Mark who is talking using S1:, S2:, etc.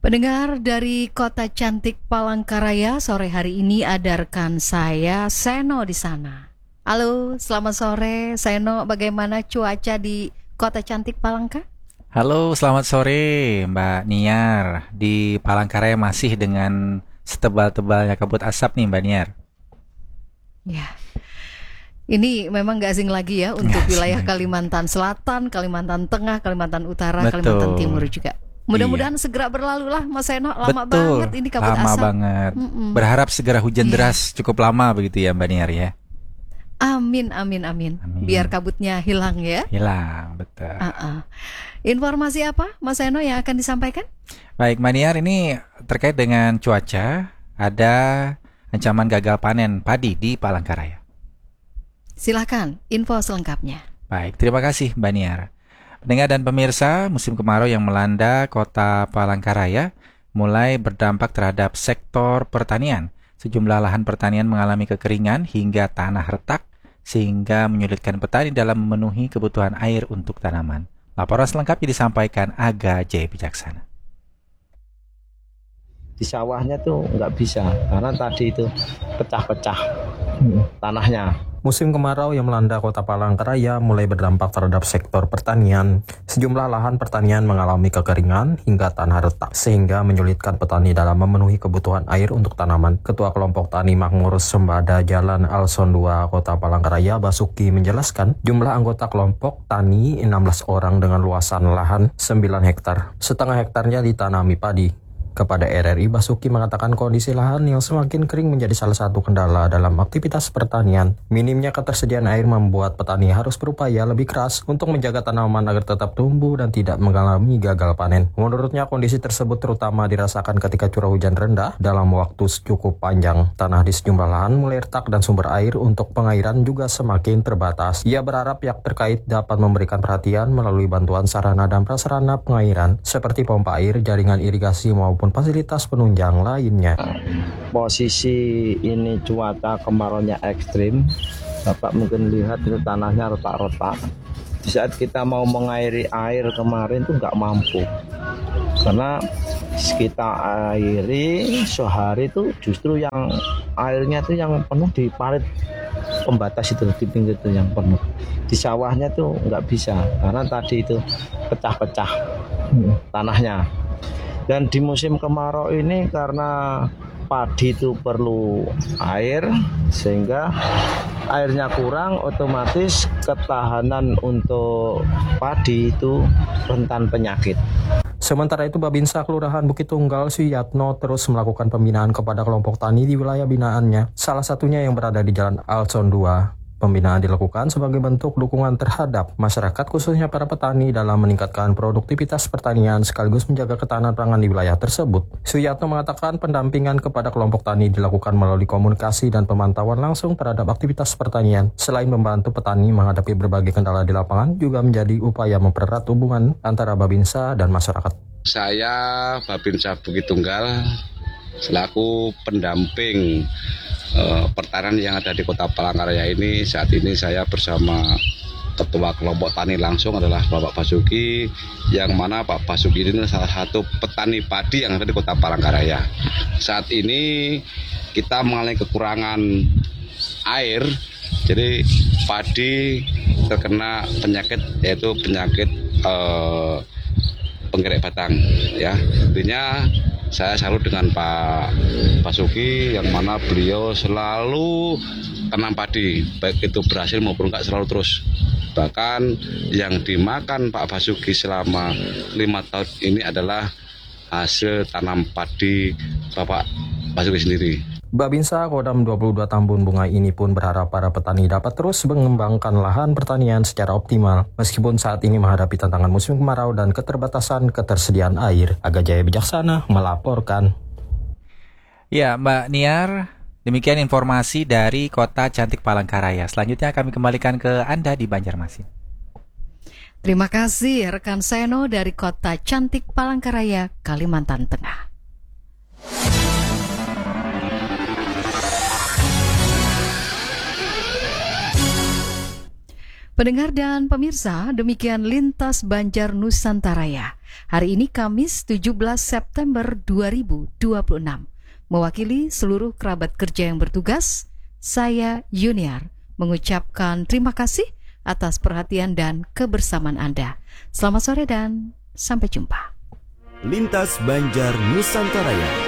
S1: Pendengar dari kota cantik Palangkaraya, sore hari ini ada rekan saya, Seno di sana. Halo, selamat sore Seno, bagaimana cuaca di kota cantik Palangka?
S2: Halo, selamat sore Mbak Niar. Di Palangkaraya masih dengan setebal-tebalnya kabut asap nih Mbak Niar.
S1: Ya, ini memang gak asing lagi ya untuk
S2: Nggak asing
S1: wilayah
S2: lagi.
S1: Kalimantan Selatan, Kalimantan Tengah, Kalimantan Utara,
S2: Betul.
S1: Kalimantan Timur juga. Mudah-mudahan
S2: Iya.
S1: segera berlalu lah Mas Seno, lama
S2: Betul,
S1: banget ini kabut
S2: lama
S1: asap.
S2: banget.
S1: Mm-mm.
S2: Berharap segera hujan
S1: Iya.
S2: deras cukup lama begitu ya Mbak Niar ya.
S1: Amin, amin, amin.
S2: Amin.
S1: Biar kabutnya hilang ya.
S2: Hilang, betul.
S1: Informasi apa Mas Seno yang akan disampaikan?
S2: Baik Mbak Niar, ini terkait dengan cuaca. Ada ancaman gagal panen padi di Palangkaraya.
S1: Silakan info selengkapnya.
S2: Baik, terima kasih Mbak Niar. Pendengar dan pemirsa, musim kemarau yang melanda kota Palangkaraya mulai berdampak terhadap sektor pertanian. Sejumlah lahan pertanian mengalami kekeringan hingga tanah retak, sehingga menyulitkan petani dalam memenuhi kebutuhan air untuk tanaman. Laporan selengkapnya disampaikan Aga Jaya Bijaksana.
S3: Di sawahnya tuh nggak bisa karena tadi itu pecah-pecah tanahnya.
S4: Musim kemarau yang melanda kota Palangkaraya mulai berdampak terhadap sektor pertanian. Sejumlah lahan pertanian mengalami kekeringan hingga tanah retak, sehingga menyulitkan petani dalam memenuhi kebutuhan air untuk tanaman. Ketua Kelompok Tani Makmur Sembada Jalan Alson 2 Kota Palangkaraya, Basuki, menjelaskan jumlah anggota kelompok tani 16 orang dengan luasan lahan 9 hektar. Setengah hektarnya ditanami padi. Kepada RRI, Basuki mengatakan kondisi lahan yang semakin kering menjadi salah satu kendala dalam aktivitas pertanian. Minimnya ketersediaan air membuat petani harus berupaya lebih keras untuk menjaga tanaman agar tetap tumbuh dan tidak mengalami gagal panen. Menurutnya, kondisi tersebut terutama dirasakan ketika curah hujan rendah dalam waktu cukup panjang. Tanah di sejumlah lahan mulai retak dan sumber air untuk pengairan juga semakin terbatas. Ia berharap pihak terkait dapat memberikan perhatian melalui bantuan sarana dan prasarana pengairan seperti pompa air, jaringan irigasi maupun fasilitas penunjang lainnya.
S3: Posisi ini cuaca kemaraunya ekstrim. Bapak mungkin lihat itu tanahnya retak-retak. Di saat kita mau mengairi air kemarin tuh nggak mampu. Karena kita airi sehari itu justru yang airnya tuh yang penuh di parit pembatas itu, di pinggir itu yang penuh. Di sawahnya tuh nggak bisa karena tadi itu pecah-pecah tanahnya. Dan di musim kemarau ini karena padi itu perlu air, sehingga airnya kurang, otomatis ketahanan untuk padi itu rentan penyakit.
S4: Sementara itu, Babinsa Kelurahan Bukit Tunggal Suyatno terus melakukan pembinaan kepada kelompok tani di wilayah binaannya, salah satunya yang berada di Jalan Alson 2. Pembinaan dilakukan sebagai bentuk dukungan terhadap masyarakat, khususnya para petani, dalam meningkatkan produktivitas pertanian sekaligus menjaga ketahanan pangan di wilayah tersebut. Suyatno mengatakan pendampingan kepada kelompok tani dilakukan melalui komunikasi dan pemantauan langsung terhadap aktivitas pertanian. Selain membantu petani menghadapi berbagai kendala di lapangan, juga menjadi upaya mempererat hubungan antara Babinsa dan masyarakat.
S5: Saya Babinsa Bukit Tunggal selaku pendamping pertanian yang ada di kota Palangkaraya ini. Saat ini saya bersama ketua kelompok tani langsung adalah Bapak Basuki, yang mana Pak Basuki ini salah satu petani padi yang ada di kota Palangkaraya. Saat ini kita mengalami kekurangan air, jadi padi terkena penyakit, yaitu penyakit penggerek batang ya. Intinya saya salut dengan Pak Basuki, yang mana beliau selalu tanam padi, baik itu berhasil maupun enggak, selalu terus. Bahkan yang dimakan Pak Basuki selama 5 tahun ini adalah hasil tanam padi Bapak Basuki sendiri.
S4: Babinsa Kodam 22 Tambun Bunga ini pun berharap para petani dapat terus mengembangkan lahan pertanian secara optimal, meskipun saat ini menghadapi tantangan musim kemarau dan keterbatasan ketersediaan air. Aga Jaya Bijaksana melaporkan.
S2: Ya, Mbak Niar, demikian informasi dari kota cantik Palangkaraya. Selanjutnya kami kembalikan ke Anda di Banjarmasin.
S1: Terima kasih rekan Seno dari kota cantik Palangkaraya, Kalimantan Tengah. Pendengar dan pemirsa, demikian Lintas Banjar Nusantara. Hari ini Kamis 17 September 2026. Mewakili seluruh kerabat kerja yang bertugas, saya Yuniar mengucapkan terima kasih atas perhatian dan kebersamaan Anda. Selamat sore dan sampai jumpa.
S6: Lintas Banjar Nusantara.